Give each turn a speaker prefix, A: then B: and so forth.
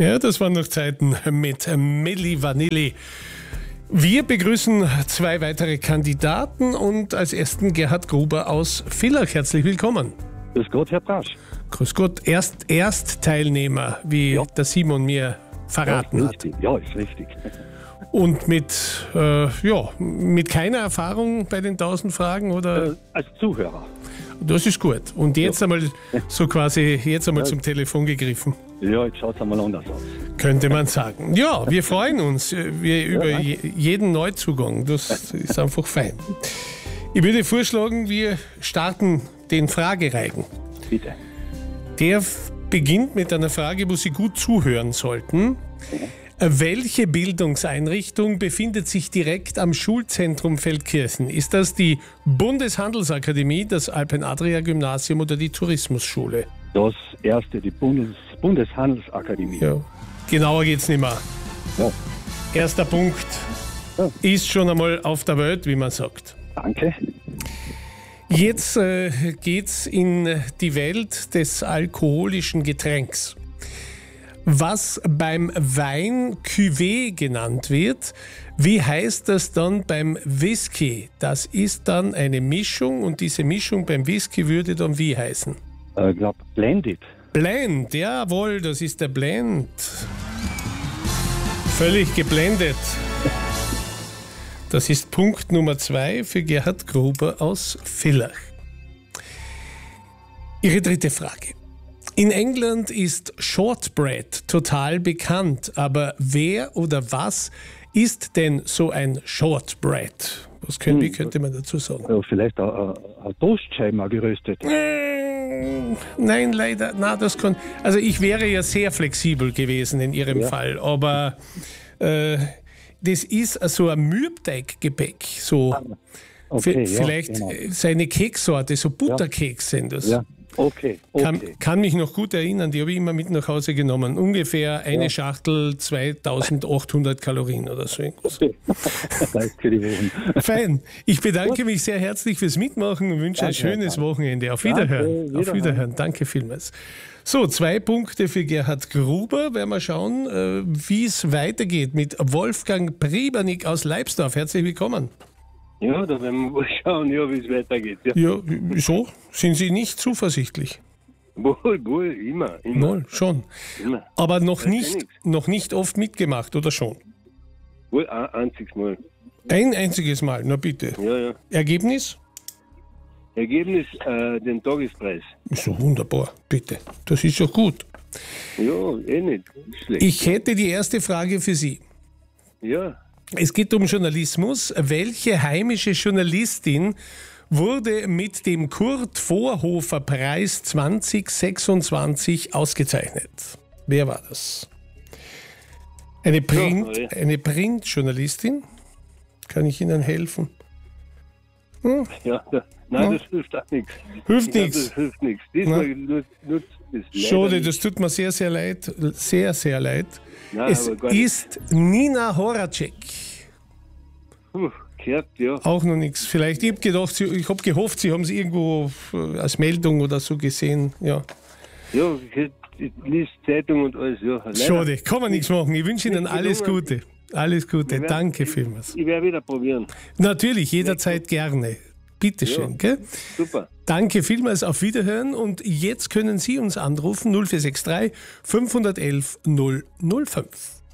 A: Ja, das waren noch Zeiten mit Milli Vanilli. Wir begrüßen zwei weitere Kandidaten und als ersten Gerhard Gruber aus Villach. Herzlich willkommen.
B: Grüß Gott, Herr Brasch.
A: Grüß Gott, Erstteilnehmer, wie der Simon mir verraten hat.
B: Ja, ist richtig.
A: Und mit keiner Erfahrung bei den 1000 Fragen, oder?
B: Als Zuhörer.
A: Das ist gut. Und jetzt einmal zum Telefon gegriffen.
B: Ja, jetzt schaut es einmal anders aus.
A: Könnte man sagen. Ja, wir freuen uns über jeden Neuzugang. Das ist einfach fein. Ich würde vorschlagen, wir starten den Fragereigen.
B: Bitte.
A: Der beginnt mit einer Frage, wo Sie gut zuhören sollten. Welche Bildungseinrichtung befindet sich direkt am Schulzentrum Feldkirchen? Ist das die Bundeshandelsakademie, das Alpen-Adria-Gymnasium oder die Tourismusschule?
B: Das erste, die Bundeshandelsakademie.
A: Ja, genauer geht's nicht mehr.
B: Ja.
A: Erster Punkt ist schon einmal auf der Welt, wie man sagt.
B: Danke.
A: Jetzt geht's in die Welt des alkoholischen Getränks. Was beim Wein Cuvée genannt wird, wie heißt das dann beim Whisky? Das ist dann eine Mischung und diese Mischung beim Whisky würde dann wie heißen?
B: Ich glaube, Blended.
A: Blend, jawohl, das ist der Blend. Völlig geblendet. Das ist Punkt Nummer 2 für Gerhard Gruber aus Villach. Ihre dritte Frage. In England ist Shortbread total bekannt, aber wer oder was ist denn so ein Shortbread? Wie könnte man dazu sagen?
B: Ja, vielleicht ein Toastscheibe geröstet.
A: Nein, leider. Also ich wäre ja sehr flexibel gewesen in Ihrem Fall, aber das ist so ein Mürbteiggebäck. So,
B: Okay,
A: vielleicht seine Kekssorte, so Butterkeks sind das.
B: Ja. Okay.
A: Kann mich noch gut erinnern, die habe ich immer mit nach Hause genommen. Ungefähr eine Schachtel 2800 Kalorien oder so irgendwas.
B: Reicht für die Wochen.
A: Fein. Ich bedanke mich sehr herzlich fürs Mitmachen und wünsche ein schönes Wochenende. Auf Wiederhören. Auf Wiederhören. Danke vielmals. So, 2 Punkte für Gerhard Gruber. Werden wir schauen, wie es weitergeht mit Wolfgang Priebernick aus Leibsdorf. Herzlich willkommen.
B: Ja, da werden wir mal schauen, wie es weitergeht.
A: Ja, wieso? Sind Sie nicht zuversichtlich?
B: Wohl, immer.
A: Wohl, schon.
B: Immer.
A: Aber noch nicht oft mitgemacht, oder schon?
B: Wohl, ein einziges Mal.
A: Ein einziges Mal, na bitte.
B: Ja.
A: Ergebnis?
B: Ergebnis, den Tagespreis.
A: Ist so wunderbar, bitte. Das ist doch gut.
B: Ja, nicht schlecht.
A: Ich hätte die erste Frage für Sie.
B: Ja.
A: Es geht um Journalismus. Welche heimische Journalistin wurde mit dem Kurt-Vorhofer-Preis 2026 ausgezeichnet? Wer war das? Eine Printjournalistin? Kann ich Ihnen helfen?
B: Ja, nein, das hilft auch nichts.
A: Hilft nichts?
B: Das hilft nichts. Diesmal nutzt es leider
A: Schade,
B: nicht.
A: das tut mir sehr, sehr leid. Sehr, sehr leid.
B: Nein,
A: Es
B: aber gar nicht.
A: ist Nina Horacek.
B: Gehört, ja.
A: Auch noch nichts. Vielleicht, ich habe gehofft, Sie haben es irgendwo als Meldung oder so gesehen. Ja.
B: Ja, ich lese Zeitung und alles. Ja. Leider.
A: Schade, kann man nichts machen. Ich wünsche Ihnen alles Gute. Alles Gute, danke vielmals.
B: Ich werde wieder probieren.
A: Natürlich, jederzeit gerne. Bitteschön, gell?
B: Super.
A: Danke vielmals, auf Wiederhören. Und jetzt können Sie uns anrufen, 0463 511 005.